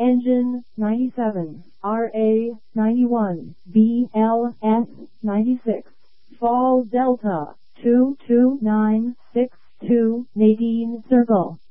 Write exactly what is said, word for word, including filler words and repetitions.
Engine ninety-seven, R A ninety-one, B L S ninety-six, Fall Delta two two nine six two, Nadine Circle.